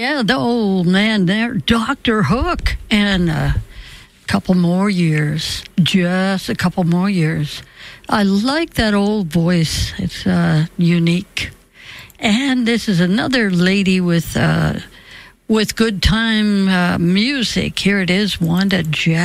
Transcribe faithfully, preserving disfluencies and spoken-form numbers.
Yeah, the old man there, Doctor Hook, and a couple more years, just a couple more years. I like that old voice. It's uh, unique. And this is another lady with uh, with good time uh, music. Here it is, Wanda Jackson.